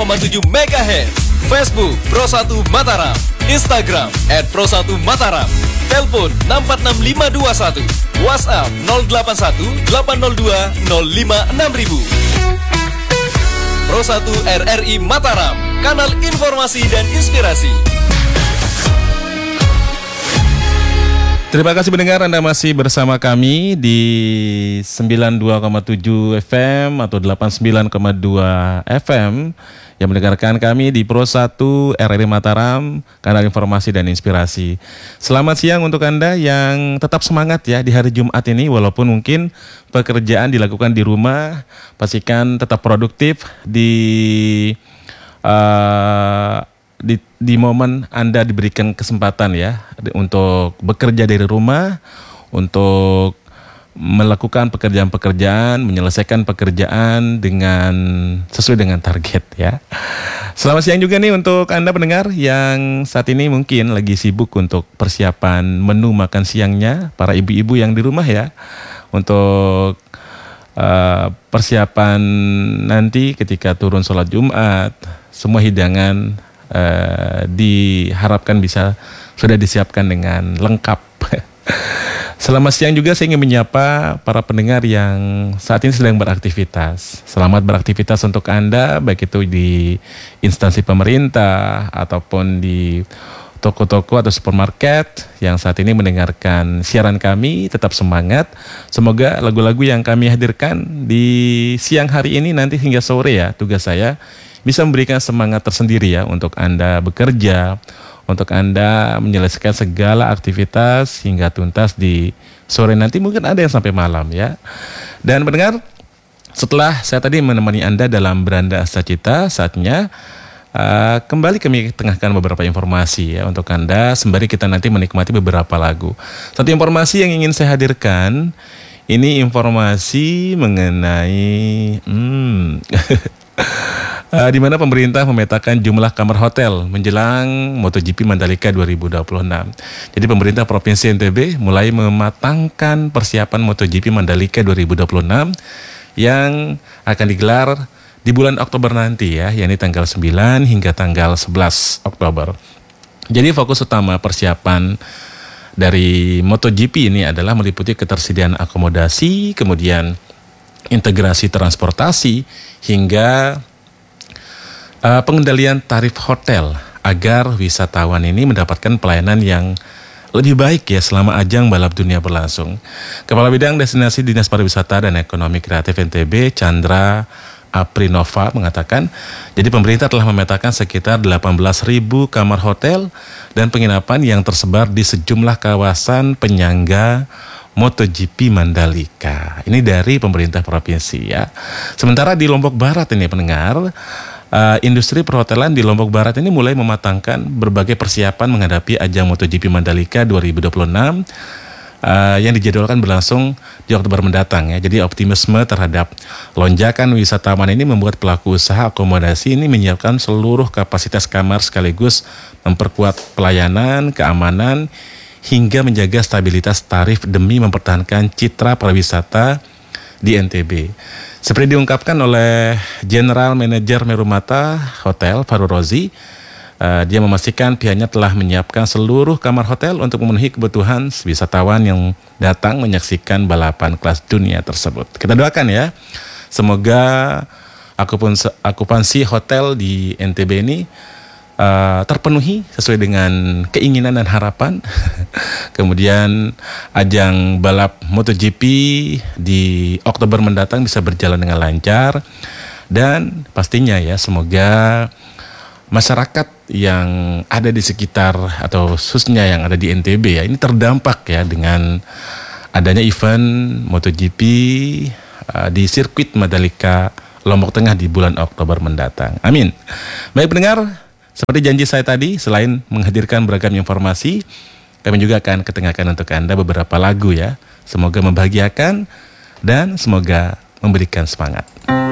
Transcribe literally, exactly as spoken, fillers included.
koma tujuh megahertz. Facebook Pro satu Mataram, Instagram at Pro satu Mataram, telepon enam empat enam lima dua satu, WhatsApp nol delapan satu delapan nol dua nol lima enam ribu. Pro satu R R I Mataram, kanal informasi dan inspirasi. Terima kasih pendengar, Anda masih bersama kami di sembilan puluh dua koma tujuh F M atau delapan puluh sembilan koma dua F M yang mendengarkan kami di Pro satu R R I Mataram, kanal informasi dan inspirasi. Selamat siang untuk Anda yang tetap semangat ya di hari Jumat ini, walaupun mungkin pekerjaan dilakukan di rumah, pastikan tetap produktif di uh, Di, di momen Anda diberikan kesempatan ya untuk bekerja dari rumah, untuk melakukan pekerjaan-pekerjaan, menyelesaikan pekerjaan dengan sesuai dengan target ya. Selamat siang juga nih untuk Anda pendengar yang saat ini mungkin lagi sibuk untuk persiapan menu makan siangnya, para ibu-ibu yang di rumah ya, untuk uh, persiapan nanti ketika turun sholat Jumat, semua hidangan Uh, diharapkan bisa sudah disiapkan dengan lengkap. Selamat siang juga, saya ingin menyapa para pendengar yang saat ini sedang beraktivitas. Selamat beraktivitas untuk Anda, baik itu di instansi pemerintah ataupun di toko-toko atau supermarket yang saat ini mendengarkan siaran kami. Tetap semangat. Semoga lagu-lagu yang kami hadirkan di siang hari ini nanti hingga sore ya, tugas saya bisa memberikan semangat tersendiri ya untuk Anda bekerja, untuk Anda menyelesaikan segala aktivitas hingga tuntas di sore nanti, mungkin ada yang sampai malam ya. Dan pendengar, setelah saya tadi menemani Anda dalam Beranda Astacita, saatnya uh, kembali kami tengahkan beberapa informasi ya untuk Anda, sembari kita nanti menikmati beberapa lagu. Satu informasi yang ingin saya hadirkan, ini informasi mengenai hmm, Uh, di mana pemerintah memetakan jumlah kamar hotel menjelang MotoGP Mandalika dua ribu dua puluh enam. Jadi pemerintah Provinsi N T B mulai mematangkan persiapan MotoGP Mandalika dua ribu dua puluh enam yang akan digelar di bulan Oktober nanti ya, yakni tanggal sembilan hingga tanggal sebelas Oktober. Jadi fokus utama persiapan dari MotoGP ini adalah meliputi ketersediaan akomodasi, kemudian integrasi transportasi, hingga Uh, pengendalian tarif hotel agar wisatawan ini mendapatkan pelayanan yang lebih baik ya selama ajang balap dunia berlangsung. Kepala Bidang Destinasi Dinas Pariwisata dan Ekonomi Kreatif N T B, Chandra Aprinova, mengatakan, jadi pemerintah telah memetakan sekitar delapan belas ribu kamar hotel dan penginapan yang tersebar di sejumlah kawasan penyangga MotoGP Mandalika. Ini dari pemerintah provinsi ya. Sementara di Lombok Barat ini pendengar, Uh, industri perhotelan di Lombok Barat ini mulai mematangkan berbagai persiapan menghadapi ajang MotoGP Mandalika dua ribu dua puluh enam uh, yang dijadwalkan berlangsung di Oktober mendatang ya. Jadi optimisme terhadap lonjakan wisatawan ini membuat pelaku usaha akomodasi ini menyiapkan seluruh kapasitas kamar sekaligus memperkuat pelayanan, keamanan, hingga menjaga stabilitas tarif demi mempertahankan citra pariwisata di N T B. Seperti diungkapkan oleh General Manager Merumata Hotel Faru Rozi, uh, dia memastikan pihaknya telah menyiapkan seluruh kamar hotel untuk memenuhi kebutuhan wisatawan yang datang menyaksikan balapan kelas dunia tersebut. Kita doakan ya, semoga akupansi hotel di N T B ini Uh, terpenuhi sesuai dengan keinginan dan harapan. Kemudian ajang balap MotoGP di Oktober mendatang bisa berjalan dengan lancar, dan pastinya ya semoga masyarakat yang ada di sekitar atau khususnya yang ada di N T B ya ini terdampak ya dengan adanya event MotoGP uh, di sirkuit Mandalika Lombok Tengah di bulan Oktober mendatang. Amin. Baik pendengar, seperti janji saya tadi, selain menghadirkan beragam informasi, kami juga akan ketengahkan untuk Anda beberapa lagu ya. Semoga membahagiakan dan semoga memberikan semangat.